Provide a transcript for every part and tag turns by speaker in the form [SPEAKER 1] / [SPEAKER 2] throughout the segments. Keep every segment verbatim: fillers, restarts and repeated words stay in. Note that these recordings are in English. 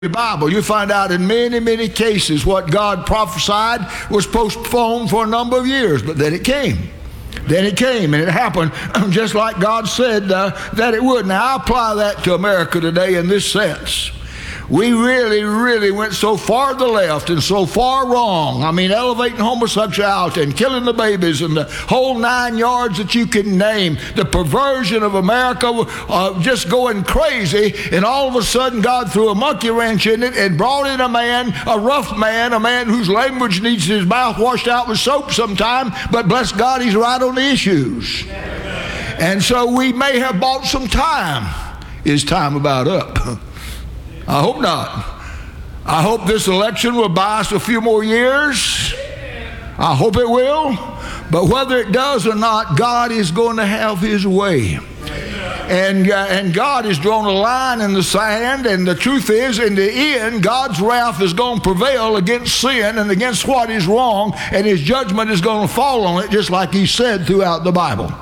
[SPEAKER 1] the Bible, you find out in many, many cases what God prophesied was postponed for a number of years, but then it came. Then it came, and it happened just like God said uh, that it would. Now, I apply that to America today in this sense. We really, really went so far to the left and so far wrong. I mean, elevating homosexuality and killing the babies and the whole nine yards that you can name. The perversion of America uh, just going crazy. And all of a sudden, God threw a monkey wrench in it and brought in a man, a rough man, a man whose language needs his mouth washed out with soap sometime. But bless God, he's right on the issues. And so we may have bought some time. Is time about up? I hope not. I hope this election will buy us a few more years. I hope it will. But whether it does or not, God is going to have his way. And, uh, and God has drawn a line in the sand, and the truth is, in the end, God's wrath is going to prevail against sin and against what is wrong, and his judgment is going to fall on it, just like he said throughout the Bible.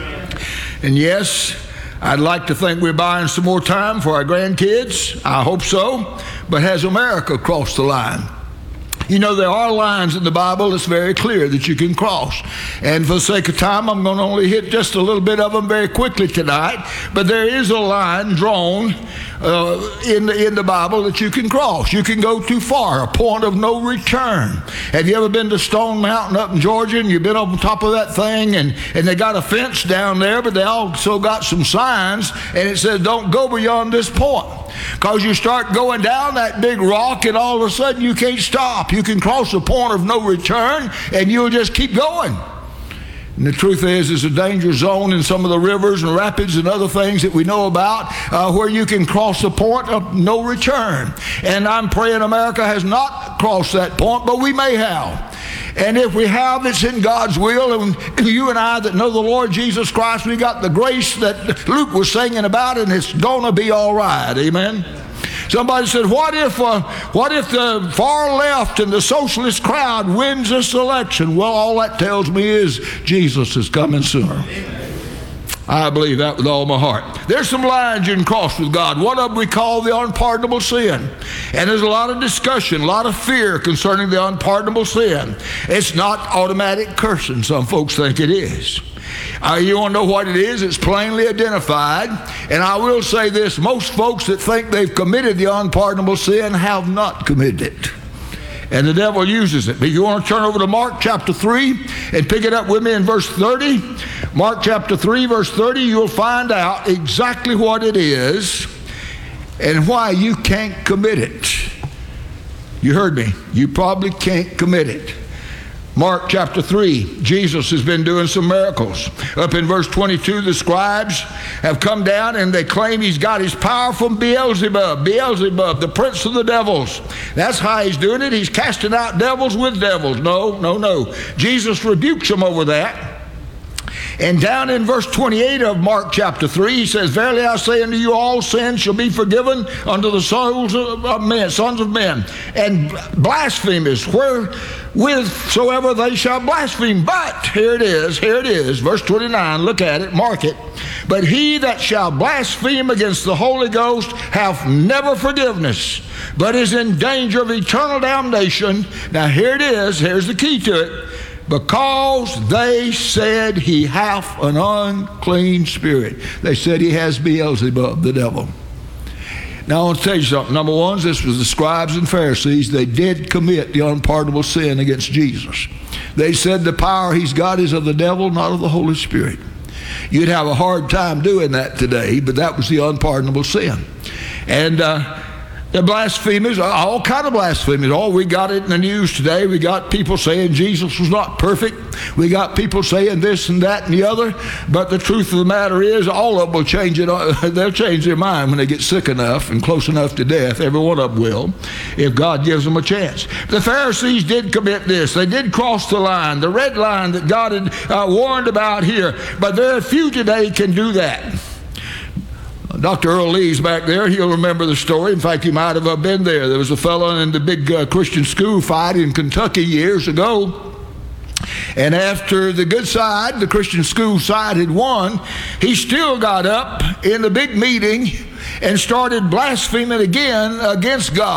[SPEAKER 1] And yes, I'd like to think we're buying some more time for our grandkids. I hope so. But has America crossed the line? You know, there are lines in the Bible that's very clear that you can cross. And for the sake of time, I'm going to only hit just a little bit of them very quickly tonight. But there is a line drawn uh, in, the, in the Bible that you can cross. You can go too far, a point of no return. Have you ever been to Stone Mountain up in Georgia, and you've been on top of that thing, and, and they got a fence down there, but they also got some signs, and it says, don't go beyond this point. Because you start going down that big rock, and all of a sudden you can't stop. You can cross a point of no return, and you'll just keep going. And the truth is, there's a danger zone in some of the rivers and rapids and other things that we know about uh, where you can cross a point of no return. And I'm praying America has not crossed that point, but we may have. And if we have, it's in God's will. And you and I that know the Lord Jesus Christ, we got the grace that Luke was singing about, and it's going to be all right. Amen. Somebody said, what if uh, what if the far left and the socialist crowd wins this election? Well, all that tells me is Jesus is coming sooner. I believe that with all my heart. There's some lines you can cross with God. One of them we call the unpardonable sin. And there's a lot of discussion, a lot of fear concerning the unpardonable sin. It's not automatic cursing. Some folks think it is. Uh, you want to know what it is? It's plainly identified. And I will say this, most folks that think they've committed the unpardonable sin have not committed it. And the devil uses it. But you want to turn over to Mark chapter three and pick it up with me in verse thirty. Mark chapter three, verse thirty, you'll find out exactly what it is and why you can't commit it. You heard me. You probably can't commit it. Mark chapter three, Jesus has been doing some miracles. Up in verse twenty-two, the scribes have come down and they claim he's got his power from Beelzebub. Beelzebub, the prince of the devils. That's how he's doing it. He's casting out devils with devils. No, no, no. Jesus rebukes them over that. And down in verse twenty-eight of Mark chapter three, he says, verily I say unto you, all sins shall be forgiven unto the sons of men, sons of men, and blasphemers, wherewithsoever they shall blaspheme. But, here it is, here it is, verse twenty-nine, look at it, mark it. But he that shall blaspheme against the Holy Ghost hath never forgiveness, but is in danger of eternal damnation. Now here it is, here's the key to it. Because they said he hath an unclean spirit. They said he has Beelzebub, the devil. Now I want to tell you something. Number one, this was the scribes and Pharisees. They did commit the unpardonable sin against Jesus. They said the power he's got is of the devil, not of the Holy Spirit. You'd have a hard time doing that today, but that was the unpardonable sin. And uh, the blasphemers, all kind of blasphemers. Oh, we got it in the news today. We got people saying Jesus was not perfect. We got people saying this and that and the other. But the truth of the matter is, all of them will change it. They'll change their mind when they get sick enough and close enough to death. Every one of them will, if God gives them a chance. The Pharisees did commit this. They did cross the line, the red line that God had uh, warned about here. But there are few today can do that. Doctor Earl Lee's back there. He'll remember the story. In fact, he might have been there. There was a fellow in the big uh, Christian school fight in Kentucky years ago. And after the good side, the Christian school side had won, he still got up in the big meeting and started blaspheming again against God.